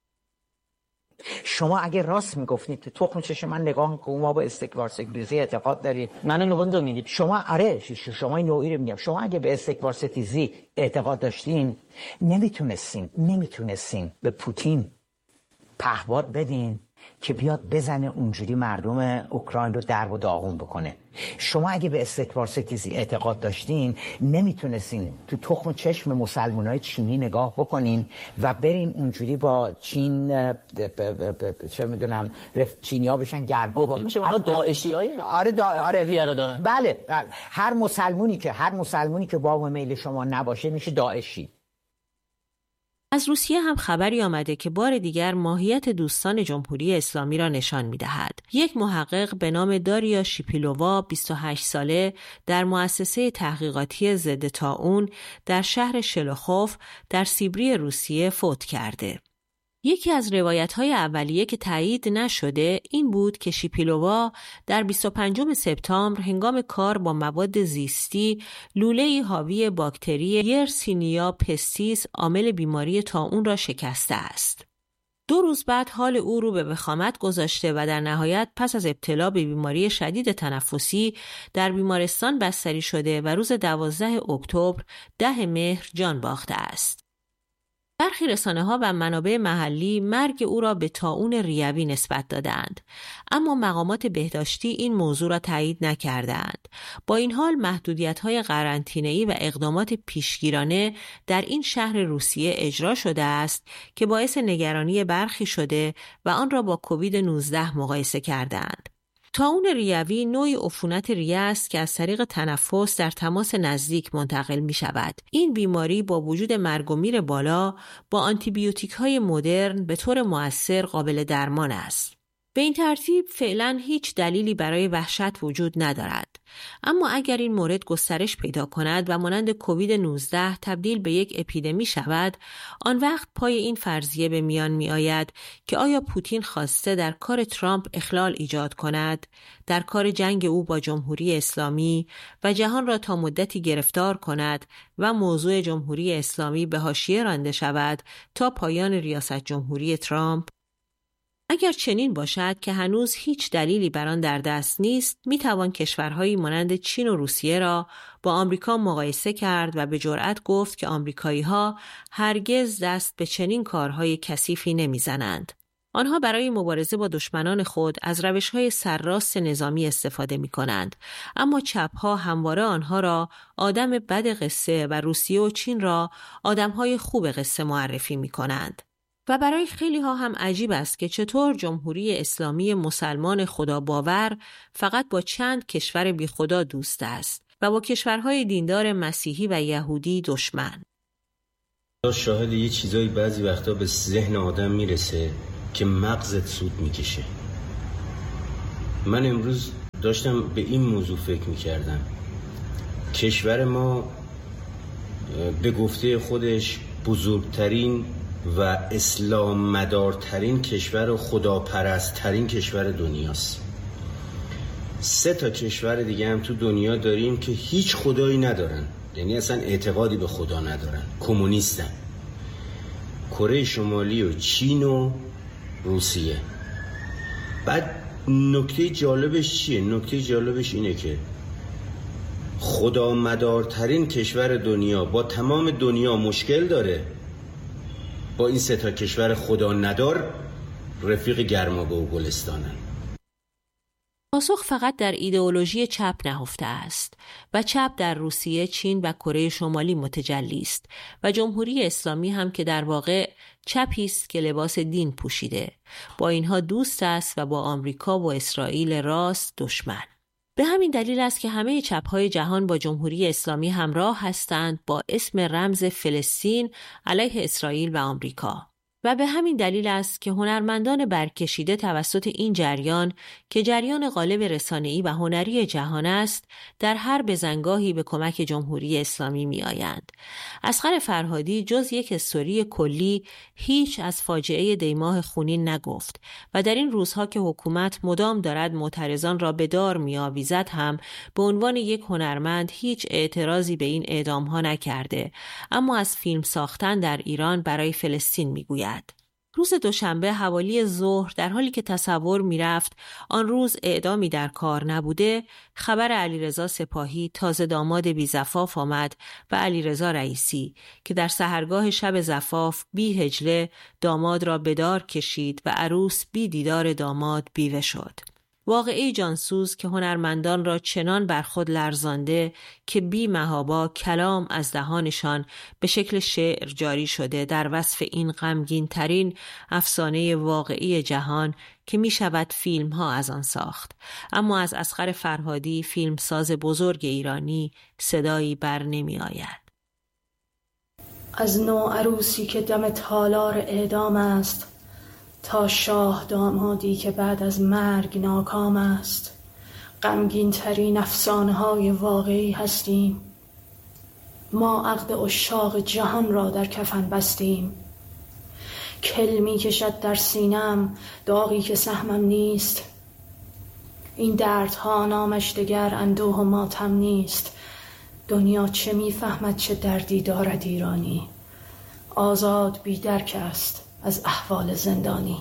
شما اگه راست میگفتید تو تخم چشم من نگاه کنید، ما با استکبار ستیزی اعتقاد دارید، منو نوندو میدید. شما آره شما این نوعی رو میگم، شما اگه به استکبار ستیزی اعتقاد داشتین نمیتونستین نمیتونستین به پوتین پهپاد بدین که بیاد بزنه اونجوری مردم اوکراین رو درب و داغون بکنه. شما اگه به استکبار ستیزی اعتقاد داشتین نمیتونستین تو تخم چشم مسلمانای چینی نگاه بکنین و برین اونجوری با چین چه میدونم چینی‌ها بشن گربه با میشه اونها داعشیای آره دا... آره بیاره بله هر مسلمونی که هر مسلمونی که باب و میل شما نباشه میشه داعشی. از روسیه هم خبری آمده که بار دیگر ماهیت دوستان جمهوری اسلامی را نشان می‌دهد. یک محقق به نام داریا شیپیلووا بیست و هشت ساله در مؤسسه تحقیقاتی ضد طاعون در شهر شلوخوف در سیبری روسیه فوت کرده. یکی از روایت‌های اولیه که تایید نشده این بود که شیپیلووا در بیست و پنجم سپتامبر هنگام کار با مواد زیستی لوله‌ای حاوی باکتری یرسینیا پستیس عامل بیماری طاعون را شکسته است. دو روز بعد حال او رو به وخامت گذاشته و در نهایت پس از ابتلا به بیماری شدید تنفسی در بیمارستان بستری شده و روز دوازدهم اکتبر ده مهر جان باخته است. برخی رسانه‌ها و منابع محلی مرگ او را به طاعون ریوی نسبت دادند، اما مقامات بهداشتی این موضوع را تایید نکردند. با این حال محدودیت‌های قرنطینه‌ای و اقدامات پیشگیرانه در این شهر روسیه اجرا شده است که باعث نگرانی برخی شده و آن را با کووید نوزده مقایسه کردند. طاعون ریوی نوعی عفونت ریه است که از طریق تنفس در تماس نزدیک منتقل می شود. این بیماری با وجود مرگ و میر بالا با آنتیبیوتیک های مدرن به طور مؤثر قابل درمان است. به این ترتیب فعلا هیچ دلیلی برای وحشت وجود ندارد. اما اگر این مورد گسترش پیدا کند و مانند کووید نوزده تبدیل به یک اپیدمی شود، آن وقت پای این فرضیه به میان می آید که آیا پوتین خواسته در کار ترامپ اخلال ایجاد کند، در کار جنگ او با جمهوری اسلامی و جهان را تا مدتی گرفتار کند و موضوع جمهوری اسلامی به حاشیه رانده شود تا پایان ریاست جمهوری ترامپ؟ اگر چنین باشد که هنوز هیچ دلیلی بر آن در دست نیست، می توان کشورهایی مانند چین و روسیه را با آمریکا مقایسه کرد و به جرأت گفت که آمریکایی‌ها هرگز دست به چنین کارهای کثیفی نمی‌زنند. آنها برای مبارزه با دشمنان خود از روش‌های سرراست نظامی استفاده می‌کنند، اما چپ‌ها همواره آنها را آدم بد قصه و روسیه و چین را آدم‌های خوب قصه معرفی می‌کنند. و برای خیلی ها هم عجیب است که چطور جمهوری اسلامی مسلمان خدا باور فقط با چند کشور بی خدا دوست است و با کشورهای دیندار مسیحی و یهودی دشمن. شاهد یه چیزایی بعضی وقتا به ذهن آدم میرسه که مغزت سود میکشه. من امروز داشتم به این موضوع فکر میکردم. کشور ما به گفته خودش بزرگترین و اسلام مدارترین کشور و خداپرستترین کشور دنیاست. سه تا کشور دیگه هم تو دنیا داریم که هیچ خدایی ندارن، یعنی اصلا اعتقادی به خدا ندارن، کمونیستن. کره شمالی و چین و روسیه. بعد نکته جالبش چیه؟ نکته جالبش اینه که خدا مدارترین کشور دنیا با تمام دنیا مشکل داره، با این سه تا کشور خدا ندار رفیق گرمابه و گلستانن. پاسخ فقط در ایدئولوژی چپ نهفته است و چپ در روسیه، چین و کره شمالی متجلی است و جمهوری اسلامی هم که در واقع چپی است که لباس دین پوشیده، با اینها دوست است و با آمریکا و اسرائیل راست دشمن. به همین دلیل است که همه چپ‌های جهان با جمهوری اسلامی همراه هستند با اسم رمز فلسطین علیه اسرائیل و آمریکا. و به همین دلیل است که هنرمندان برکشیده توسط این جریان که جریان غالب رسانه‌ای و هنری جهان است، در هر بزنگاهی به کمک جمهوری اسلامی می آیند. اصغر فرهادی جز یک استوری کلی هیچ از فاجعه دیماه خونین نگفت و در این روزها که حکومت مدام دارد معترضان را به دار می آویزد هم به عنوان یک هنرمند هیچ اعتراضی به این اعدامها نکرده، اما از فیلم ساختن در ایران برای فلسطین می گوید. روز دوشنبه حوالی ظهر در حالی که تصور می‌رفت آن روز اعدامی در کار نبوده، خبر علیرضا سپاهی تازه داماد بی زفاف آمد و علیرضا رئیسی که در سحرگاه شب زفاف بی هجله داماد را به دار کشید و عروس بی دیدار داماد بیوه شد. واقعی جانسوز که هنرمندان را چنان بر خود لرزانده که بی محابا کلام از دهانشان به شکل شعر جاری شده در وصف این غمگین ترین افسانه واقعی جهان که می شود فیلم ها از آن ساخت. اما از اصغر فرهادی، فیلمساز بزرگ ایرانی، صدایی بر نمی آید. از نو عروسی که دم تالار اعدام است تا شاه دامادی که بعد از مرگ ناکام است، غمگین ترین افسانه های واقعی هستیم. ما عقد عشاق جهان را در کفن بستیم. کل می کشد در سینم داغی که سهمم نیست. این دردها نامش دگر اندوه و ماتم نیست. دنیا چه می فهمد چه دردی دارد ایرانی. آزاد بی درک است از احوال زندانی.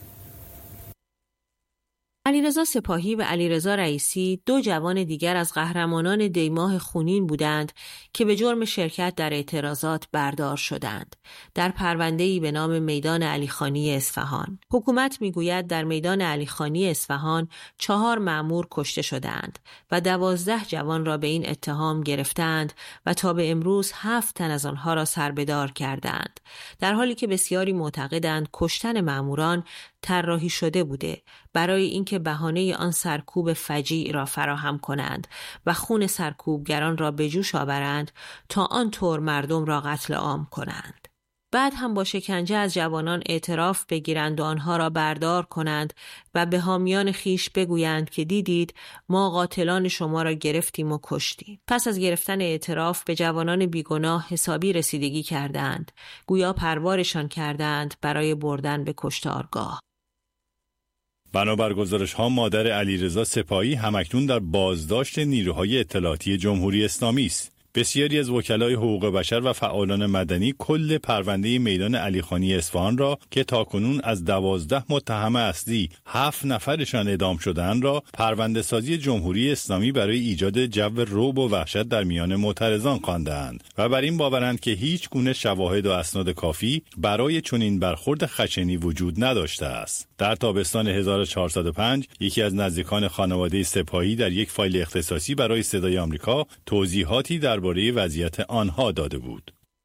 علیرضا سپاهی و علیرضا رئیسی دو جوان دیگر از قهرمانان دیماه خونین بودند که به جرم شرکت در اعتراضات بردار شدند در پرونده‌ای به نام میدان علیخانی اصفهان. حکومت میگوید در میدان علیخانی اصفهان چهار مأمور کشته شدند و دوازده جوان را به این اتهام گرفتند و تا به امروز هفت تن از آنها را سربدار کردند، در حالی که بسیاری معتقدند کشتن مأموران طراحی شده بوده برای اینکه بهانه آن سرکوب فجیع را فراهم کنند و خون سرکوبگران را به جوش آورند تا آن طور مردم را قتل عام کنند. بعد هم با شکنجه از جوانان اعتراف بگیرند و آنها را بردار کنند و به حامیان خیش بگویند که دیدید ما قاتلان شما را گرفتیم و کشتیم. پس از گرفتن اعتراف به جوانان بیگناه حسابی رسیدگی کردند، گویا پروارشان کردند برای بردن به کشتارگاه. بنابر گزارش ها مادر علیرضا سپاهی همکنون در بازداشت نیروهای اطلاعاتی جمهوری اسلامی است. بسیاری از وکلای حقوق بشر و فعالان مدنی کل پرونده میدان علیخانی اصفهان را که تاکنون از دوازده متهم اصلی هفت نفرشان اعدام شدند را پرونده سازی جمهوری اسلامی برای ایجاد جو رعب و وحشت در میان معترضان خواندند و بر این باورند که هیچ گونه شواهد و اسناد کافی برای چنین برخورد خشنی وجود نداشته است. در تابستان هزار و چهارصد و پنج یکی از نزدیکان خانواده سپاهی در یک فایل اختصاصی برای صدای آمریکا توضیحاتی درباره وضعیت آنها داده بود.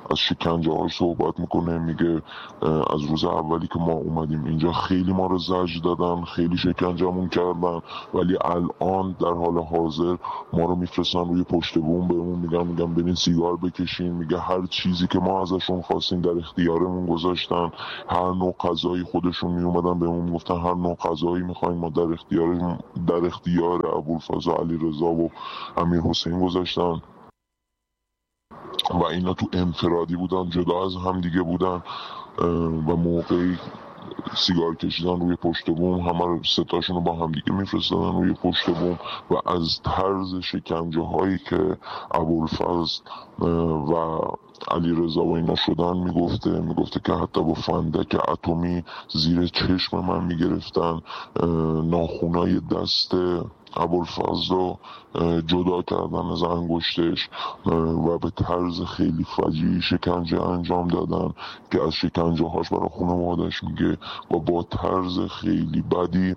از شکنجه ها صحبت میکنه، میگه از روز اولی که ما اومدیم اینجا خیلی ما رو زجر دادن، خیلی شکنجهمون کردن، ولی الان در حال حاضر ما رو میفرستن روی پشت بوم، بهمون میگن میگن برین سیگار بکشین. میگه هر چیزی که ما ازشون خواستیم در اختیارمون گذاشتن، هر نوع غذایی خودشون میومدن بهمون میگفتن هر نوع غذایی میخوایم ما در اختیار در اختیار ابوالفضل و علیرضا و امیر حسین گذاشتن و اینا تو انفرادی بودن، جدا از هم دیگه بودن و موقعی سیگار کشیدن روی پشت بوم همه رو ستاشون رو با هم دیگه میفرستادن روی پشت بوم و از طرز شکنجه هایی که ابوالفضل و علیرضا و اینا شدن میگفته میگفته که حتی با فندک اتمی زیر چشم من میگرفتن، ناخونای دست ابوالفضل رو جدا کردن از انگشتش و به طرز خیلی فجیعی شکنجه انجام دادن که از شکنجه هاش برای خانواده‌اش میگه و با طرز خیلی بدی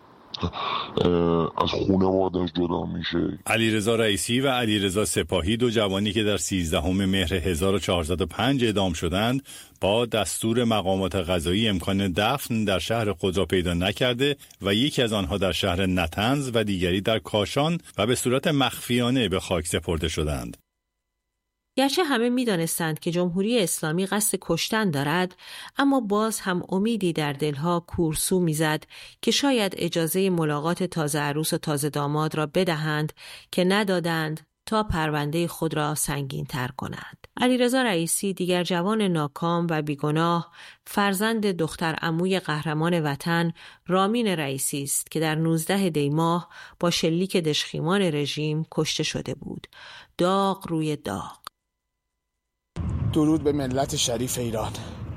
از خانواده‌اش جدا میشه. علیرضا رئیسی و علیرضا سپاهی، دو جوانی که در سیزدهم مهر هزار و چهارصد و پنج اعدام شدند، با دستور مقامات قضایی امکان دفن در شهر خود را پیدا نکرده و یکی از آنها در شهر نطنز و دیگری در کاشان و به صورت مخفیانه به خاک سپرده شدند. گرچه همه می دانستند که جمهوری اسلامی قصد کشتن دارد، اما باز هم امیدی در دلها کورسو می زد که شاید اجازه ملاقات تازه عروس و تازه داماد را بدهند که ندادند تا پرونده خود را سنگین تر کنند. علیرضا رئیسی، دیگر جوان ناکام و بیگناه، فرزند دختر عموی قهرمان وطن رامین رئیسی است که در نوزده دی ماه با شلیک دژخیمان رژیم کشته شده بود. داغ روی داغ. درود به ملت شریف ایران.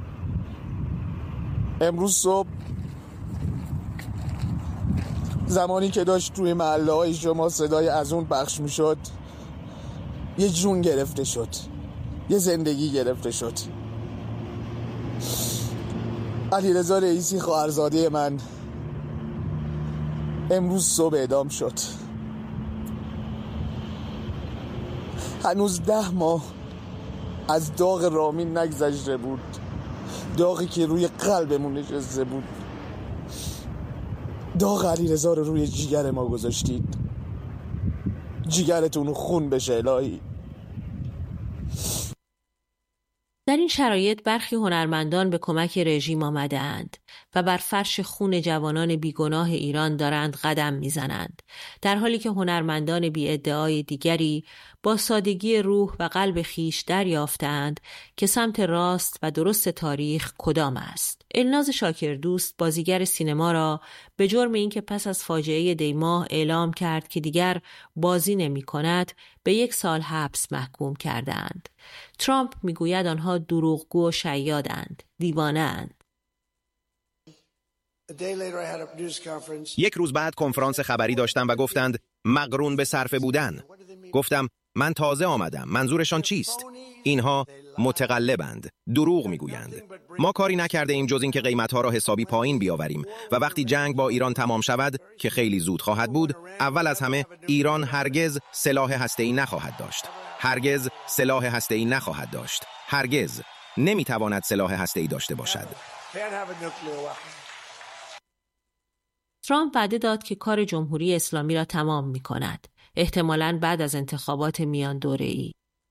امروز صبح زمانی که داشت توی محله های شما صدای از اون پخش می شد، یه جون گرفته شد، یه زندگی گرفته شد. علیرضا رئیسی خواهرزاده من امروز صبح اعدام شد. هنوز ده ماه از داغ رامین نگذشته بود، داغی که روی قلبمون نشسته بود. داغ علیرضا رو روی جیگر ما گذاشتید، جیگرتون خون بشه الهی. در این شرایط برخی هنرمندان به کمک رژیم آمده اند و بر فرش خون جوانان بیگناه ایران دارند قدم میزنند، در حالی که هنرمندان بی ادعای دیگری با سادگی روح و قلب خیش دریافتند که سمت راست و درست تاریخ کدام است. الناز شاکردوست، بازیگر سینما، را به جرم اینکه پس از فاجعه دی ماه اعلام کرد که دیگر بازی نمی کند به یک سال حبس محکوم کردند. ترامپ میگوید آنها دروغگو و شیادند، دیوانه‌اند. یک روز بعد کنفرانس خبری داشتم و گفتند مقرون به صرفه بودن. گفتم من تازه آمدم، منظورشان چیست؟ اینها متقلبند، دروغ میگویند. ما کاری نکرده ایم جز این که قیمتها را حسابی پایین بیاوریم و وقتی جنگ با ایران تمام شود که خیلی زود خواهد بود، اول از همه ایران هرگز سلاح هسته‌ای نخواهد داشت. هرگز سلاح هسته‌ای نخواهد داشت. هرگز نمیتواند سلاح هسته‌ای داشته باشد. ترامپ وعده داد که کار جمهوری اسلامی را تمام می کند، احتمالاً بعد از انتخابات میان دوره‌ای.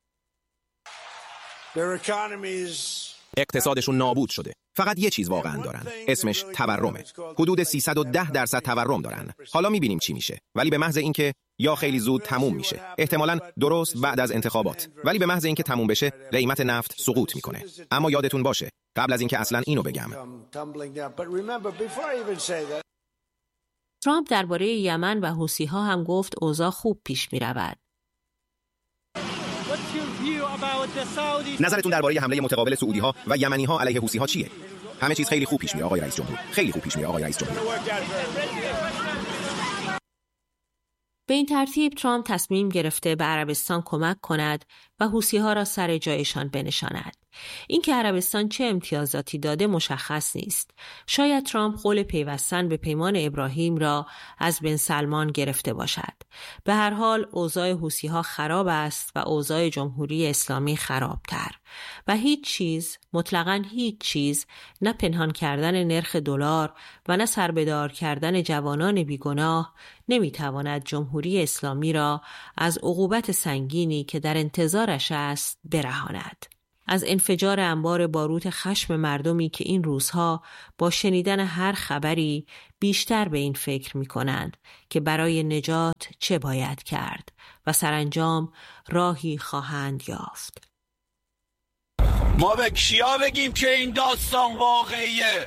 اقتصادشون نابود شده. فقط یه چیز واقعا دارن، اسمش تورمه. حدود سیصد و ده درصد تورم دارن. حالا میبینیم چی میشه، ولی به محض اینکه یا خیلی زود تموم میشه، احتمالاً درست بعد از انتخابات، ولی به محض اینکه تموم بشه قیمت نفت سقوط میکنه. اما یادتون باشه قبل از اینکه اصلا اینو بگم، ترامپ درباره یمن و حوثی‌ها هم گفت اوضاع خوب پیش می‌رود. نظرتون درباره حمله متقابل سعودی‌ها و یمنی‌ها علیه حوثی‌ها چیه؟ همه چیز خیلی خوب پیش میره آقای رئیس جمهور. خیلی خوب پیش میره آقای رئیس جمهور. به این ترتیب ترامپ تصمیم گرفته به عربستان کمک کند و حوثی‌ها را سر جایشان بنشاند. اینکه عربستان چه امتیازاتی داده مشخص نیست. شاید ترامپ قول پیوستن به پیمان ابراهیم را از بن سلمان گرفته باشد. به هر حال اوضاع حوثی‌ها خراب است و اوضاع جمهوری اسلامی خرابتر و هیچ چیز، مطلقاً هیچ چیز، نه پنهان کردن نرخ دلار و نه سربدار کردن جوانان بیگناه نمیتواند جمهوری اسلامی را از عقوبت سنگینی که در انتظارش است برهاند. از انفجار انبار باروت خشم مردمی که این روزها با شنیدن هر خبری بیشتر به این فکر می کنند که برای نجات چه باید کرد و سرانجام راهی خواهند یافت. ما به کیا بگیم که این داستان واقعیه؟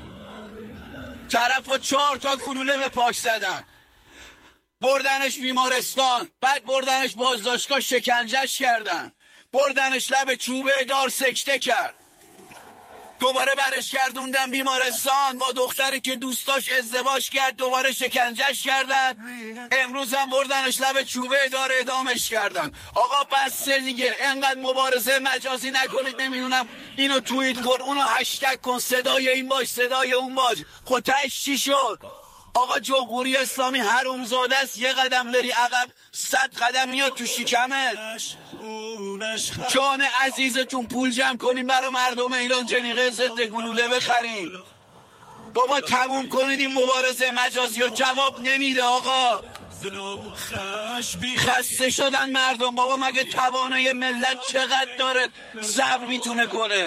طرف ها چهار تا گلوله به پاش زدن، بردنش بیمارستان، بعد بردنش بازداشتگاه شکنجهش کردن، بردنش لب چوبه دار سکته کرد، دوباره برش گردوندن بیمارستان، با دختری که دوست داشت ازدواج کرد دوباره شکنجهش کردن، امروز هم بردنش لب چوبه دار اعدامش کردن. آقا بس دیگه، انقدر مبارزه مجازی نکنید، نمیدونم اینو توییت کن، اونو هشتگ کن، صدای این باش، صدای اون باش. خود تهش چی شد؟ آقا جمهوری اسلامی حرومزاده است، یه قدم بری عقب صد قدم میاد تو شکمت. جان عزیزتون پول جمع کنیم برای مردم ایران جنیقه ضد گلوله بخریم. بابا تموم کنید این مبارزه مجازی رو. جواب نمیده آقا، خسته شدن مردم. بابا مگه توانای ملت چقدر داره صبر میتونه کنه؟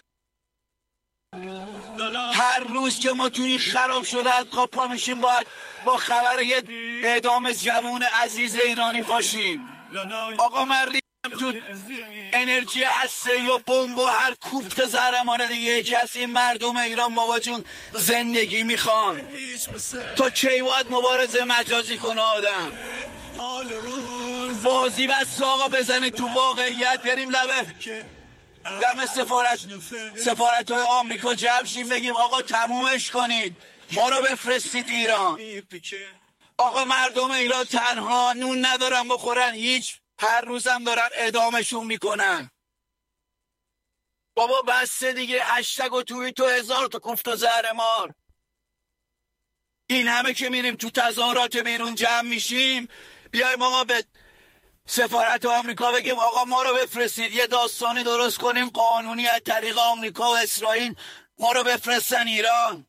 هر روز که ما توی خراب شده از خواب پا میشیم باید با خبر یه اعدام جوان عزیز ایرانی باشیم. آقا من ریدم تو انرژی هسته یا بمب و هر کوفت زهرمانه دیگه. یکی از این مردم ایران بابا جون زندگی میخوان. تا کی باید مبارزه مجازی کنه آدم؟ بازی بس آقا بزنید تو واقعیت، بریم لبه دم سفارت سفارت های آمریکا جمع شیم بگیم آقا تمومش کنید، ما رو بفرستید ایران. آقا مردم ایران تنها نون ندارن بخورن، هیچ هر روزم دارن اعدامشون میکنن. بابا بسته دیگه، هشتگ و توییت و هزار تا کوفت و زهرمار. این همه که میریم تو تظاهرات بیرون جمع میشیم، بیایم آقا به سفارت آمریکا بگیم آقا ما رو بفرستید، یه داستانی درست کنیم قانونی از طریق آمریکا و اسرائیل ما رو بفرستن ایران.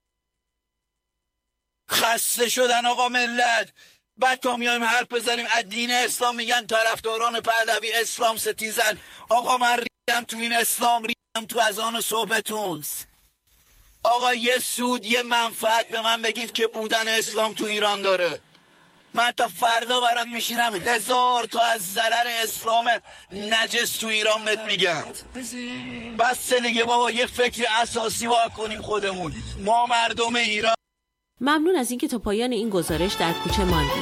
خسته شدن آقا ملت. بعد تا میایم حرف بزنیم از دین اسلام میگن طرفداران پهلوی اسلام ستیزن. آقا من ریدم تو این اسلام، ریدم تو اذان صبحتون. آقا یه سود یه منفعت به من بگید که بودن اسلام تو ایران داره. من تا فردا برات میشینم هزار تا از ضرر اسلام نجس تو ایران بهت میگم. بس دیگه بابا، یه فکر اساسی باید کنیم خودمون، ما مردم ایران. ممنون از اینکه تا پایان این گزارش در کوچه ماندید.